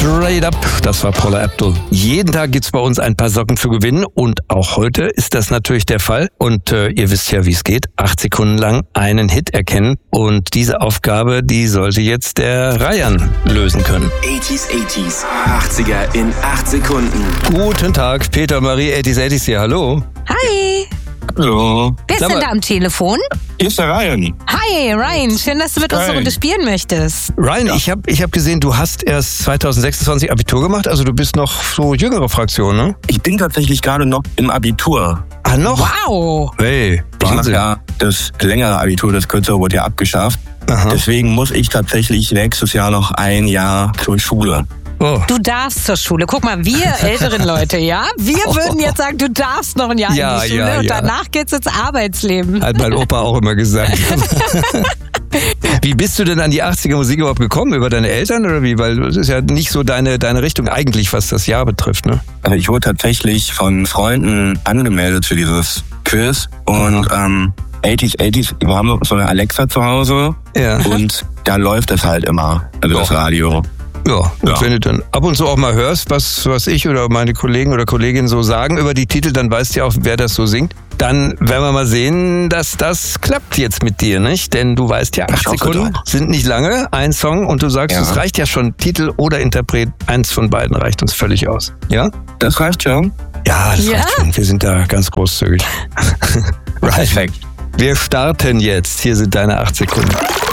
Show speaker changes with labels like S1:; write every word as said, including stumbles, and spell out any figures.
S1: Straight Up, das war Paula Abdul. Jeden Tag gibt's bei uns ein paar Socken zu gewinnen und auch heute ist das natürlich der Fall. Und äh, ihr wisst ja, wie es geht. Acht Sekunden lang einen Hit erkennen und diese Aufgabe, die sollte jetzt der Ryan lösen können.
S2: achtziger, achtziger, achtziger in acht Sekunden.
S1: Guten Tag, Peter Marie, achtziger, achtziger hier, hallo.
S3: Hi.
S4: Hallo.
S3: Wer ist denn da am Telefon?
S4: Hier ist der Ryan.
S3: Hi, Ryan. Schön, dass du mit uns eine Runde spielen möchtest.
S1: Ryan, ja. ich habe ich hab gesehen, du hast erst zwanzig sechsundzwanzig Abitur gemacht, also du bist noch so jüngere Fraktion, ne?
S4: Ich bin tatsächlich gerade noch im Abitur.
S1: Ah, noch?
S3: Wow.
S1: Hey,
S4: Ich mache ja das längere Abitur, das kürzere wurde ja abgeschafft.
S1: Aha.
S4: Deswegen muss ich tatsächlich nächstes Jahr noch ein Jahr zur Schule.
S1: Oh.
S3: Du darfst zur Schule. Guck mal, wir älteren Leute, ja? Wir würden jetzt sagen, du darfst noch ein Jahr
S1: Ja,
S3: in die Schule
S1: ja,
S3: und
S1: ja.
S3: danach geht's ins Arbeitsleben.
S1: Hat mein Opa auch immer gesagt. Wie bist du denn an die achtziger Musik überhaupt gekommen? Über deine Eltern oder wie? Weil das ist ja nicht so deine, deine Richtung eigentlich, was das Jahr betrifft, ne?
S4: Also ich wurde tatsächlich von Freunden angemeldet für dieses Quiz. Und ähm, achtziger, achtziger, wir haben so eine Alexa zu Hause.
S1: Ja.
S4: Und da läuft es halt immer, also das Radio.
S1: Ja, und
S4: Ja.
S1: wenn du dann ab und zu auch mal hörst, was, was ich oder meine Kollegen oder Kolleginnen so sagen über die Titel, dann weißt du ja auch, wer das so singt. Dann werden wir mal sehen, dass das klappt jetzt mit dir, nicht? Denn du weißt ja, acht
S4: Ich hoffe
S1: Sekunden
S4: doch.
S1: sind nicht lange, ein Song und du sagst,
S4: Ja.
S1: es reicht ja schon, Titel oder Interpret, eins von beiden reicht uns völlig aus. Ja?
S4: Das reicht schon.
S1: Ja, das
S3: Ja.
S1: reicht schon. Wir sind da ganz großzügig. Right.
S4: Perfekt.
S1: Wir starten jetzt. Hier sind deine acht Sekunden.